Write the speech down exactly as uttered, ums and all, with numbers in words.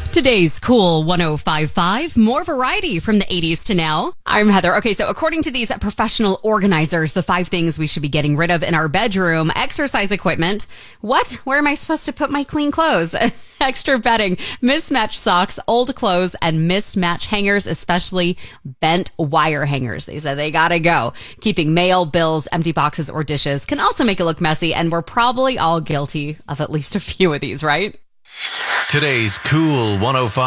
Today's Cool one oh five point five, more variety from the eighties to now. I'm Heather. Okay, so according to these professional organizers, the five things we should be getting rid of in our bedroom: exercise equipment. What? Where am I supposed to put my clean clothes? Extra bedding, mismatched socks, old clothes, and mismatched hangers, especially bent wire hangers. They said they gotta go. Keeping mail, bills, empty boxes, or dishes can also make it look messy, and we're probably all guilty of at least a few of these, right? Today's Cool one oh five